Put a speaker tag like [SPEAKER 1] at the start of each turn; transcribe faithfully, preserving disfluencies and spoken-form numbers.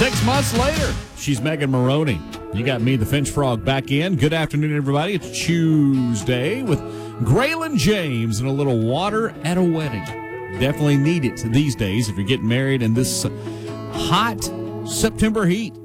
[SPEAKER 1] Six months later, she's Megan Maroney. You got me, the Finch Frog, back in. Good afternoon, everybody. It's Tuesday with Graylin James and a little water at a wedding. Definitely need it these days if you're getting married in this hot September heat.